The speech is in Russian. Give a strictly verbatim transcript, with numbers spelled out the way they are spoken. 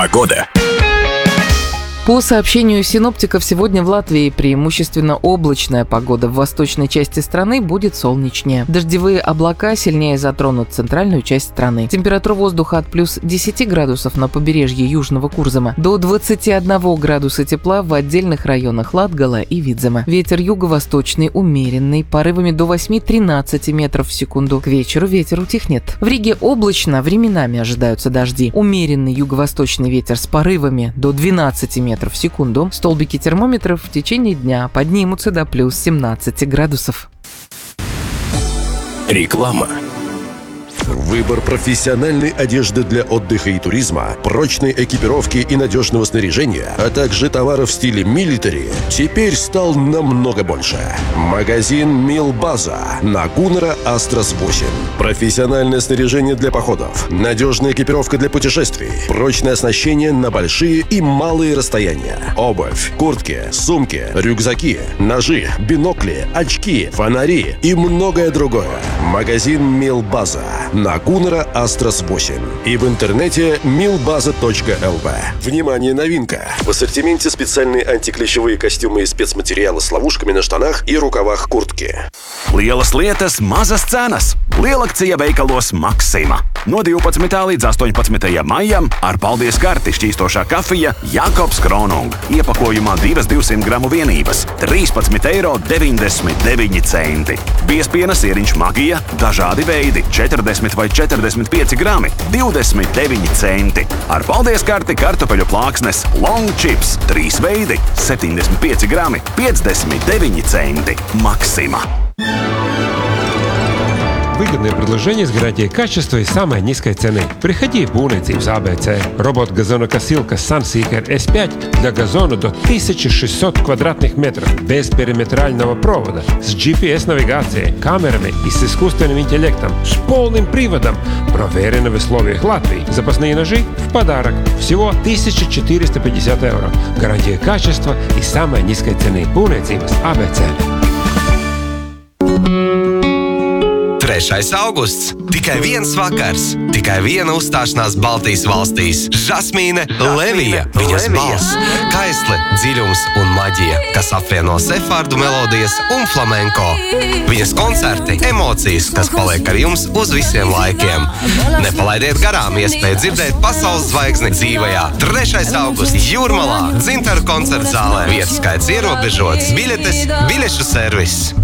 Погода. По сообщению синоптиков, сегодня в Латвии преимущественно облачная погода. В восточной части страны будет солнечнее. Дождевые облака сильнее затронут центральную часть страны. Температура воздуха от плюс десяти градусов на побережье Южного Курзема до двадцати одного градуса тепла в отдельных районах Латгала и Видзема. Ветер юго-восточный умеренный, порывами до восьми-тринадцати метров в секунду. К вечеру ветер утихнет. В Риге облачно, временами ожидаются дожди. Умеренный юго-восточный ветер с порывами до двенадцати метров в секунду. Столбики термометров в течение дня поднимутся до плюс семнадцати градусов. Реклама. Выбор профессиональной одежды для отдыха и туризма, прочной экипировки и надежного снаряжения, а также товаров в стиле милитари теперь стал намного больше. Магазин Милбаза на Гуннера Астрас восемь. Профессиональное снаряжение для походов, надежная экипировка для путешествий, прочное оснащение на большие и малые расстояния, обувь, куртки, сумки, рюкзаки, ножи, бинокли, очки, фонари и многое другое. Магазин Милбаза на Гуннера Астрас восемь и в интернете милбаза точка эл ви. Внимание, новинка! В ассортименте специальные антиклещевые костюмы и спецматериалы с ловушками на штанах и рукавах куртки. Lielas lietas, mazas cenas. Lielakcija veikalos Maksima. No divpadsmitā līdz astoņpadsmitajam maijam ar paldies karti šķīstošā kafija Jakobs Kronung. Iepakojumā divas divsimt gramu vienības. trīspadsmit eiro deviņdesmit deviņi centi. Biespiena sieriņš Magija, dažādi veidi. četrdesmit vai četrdesmit pieci grami. divdesmit deviņi centi. Ar paldies karti kartupeļu plāksnes Long Chips. Trīs veidi. septiņdesmit pieci grami. piecdesmit deviņi centi. Maksima. Выгодное предложение с гарантией качества и самой низкой цены. Приходи в Būvniecības а бэ цэ. Робот-газонокосилка Sunseeker эс пять для газона до тысячи шестисот квадратных метров. Без периметрального провода. С джи пи эс-навигацией, камерами и с искусственным интеллектом. С полным приводом. Проверено в условиях Латвии. Запасные ножи в подарок. Всего тысяча четыреста пятьдесят евро. Гарантия качества и самой низкой цены. Būvniecības а бэ цэ. trešais augusts. Tikai viens vakars. Tikai viena uzstāšanās Baltijas valstīs. Žasmīne Levija. Viņas balss, kaisle, dziļums un maģija, kas apvieno sefārdu melodijas un flamenko. Viņas koncerti, emocijas, kas paliek ar jums uz visiem laikiem. Nepalaidiet garām iespēju dzirdēt pasaules zvaigzni dzīvajā. trešais augusts Jūrmalā, Dzintaru koncerta zālē. Vietas skaits ierobežots. Biļetes, biļešu servis.